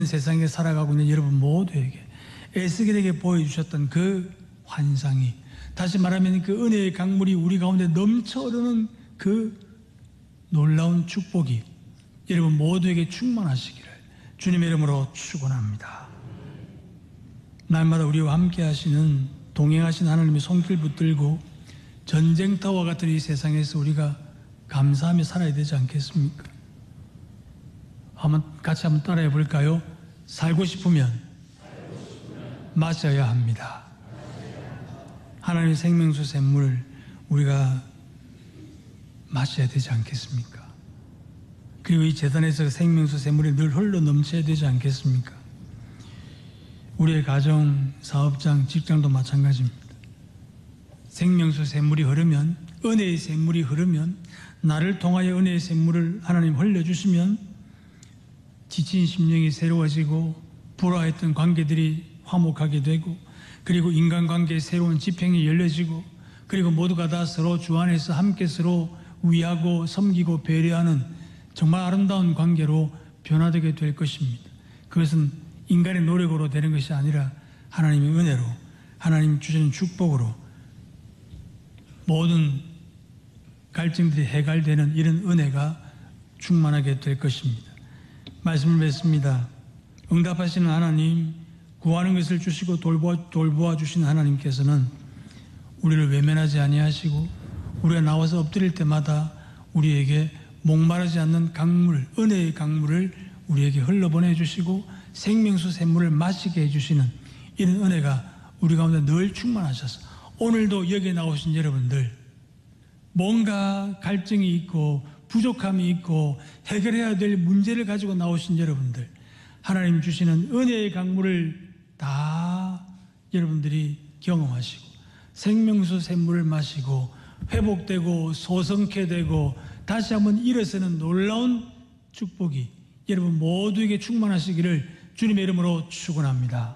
세상에 살아가고 있는 여러분 모두에게 에스겔에게 보여주셨던 그 환상이, 다시 말하면 그 은혜의 강물이 우리 가운데 넘쳐 흐르는 그 놀라운 축복이 여러분 모두에게 충만하시기를 주님의 이름으로 축원합니다. 날마다 우리와 함께 하시는, 동행하신 하나님의 손길 붙들고 전쟁터와 같은 이 세상에서 우리가 감사하며 살아야 되지 않겠습니까? 같이 한번 따라해 볼까요? 살고 싶으면 마셔야 합니다. 하나님의 생명수 샘물을 우리가 마셔야 되지 않겠습니까? 그리고 이 재단에서 생명수 샘물이 늘 흘러 넘쳐야 되지 않겠습니까? 우리의 가정, 사업장, 직장도 마찬가지입니다. 생명수 샘물이 흐르면, 은혜의 샘물이 흐르면, 나를 통하여 은혜의 샘물을 하나님 흘려주시면 지친 심령이 새로워지고 불화했던 관계들이 화목하게 되고, 그리고 인간관계의 새로운 지평이 열려지고, 그리고 모두가 다 서로 주 안에서 함께 서로 위하고 섬기고 배려하는 정말 아름다운 관계로 변화되게 될 것입니다. 그것은 인간의 노력으로 되는 것이 아니라 하나님의 은혜로, 하나님 주시는 축복으로 모든 갈증들이 해결되는 이런 은혜가 충만하게 될 것입니다. 말씀을 맺습니다. 응답하시는 하나님, 구하는 것을 주시고 돌보아 주신 하나님께서는 우리를 외면하지 아니하시고 우리가 나와서 엎드릴 때마다 우리에게 목마르지 않는 강물, 은혜의 강물을 우리에게 흘러보내 주시고 생명수 샘물을 마시게 해주시는 이런 은혜가 우리 가운데 늘 충만하셔서 오늘도 여기에 나오신 여러분들, 뭔가 갈증이 있고 부족함이 있고 해결해야 될 문제를 가지고 나오신 여러분들, 하나님 주시는 은혜의 강물을 다 여러분들이 경험하시고 생명수 샘물을 마시고 회복되고 소성케 되고 다시 한번 일어서는 놀라운 축복이 여러분 모두에게 충만하시기를 주님의 이름으로 축원합니다.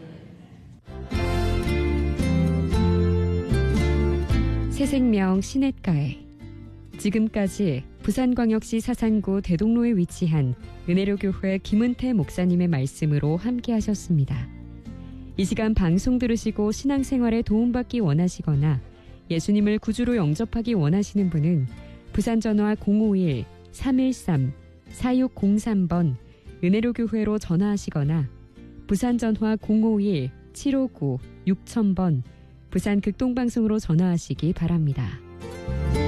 새생명 시냇가에, 지금까지 부산광역시 사상구 대동로에 위치한 은혜로교회 김은태 목사님의 말씀으로 함께 하셨습니다. 이 시간 방송 들으시고 신앙생활에 도움받기 원하시거나 예수님을 구주로 영접하기 원하시는 분은 부산전화 051-313-4603번 은혜로교회로 전화하시거나 부산전화 051-759-6000번 부산극동방송으로 전화하시기 바랍니다.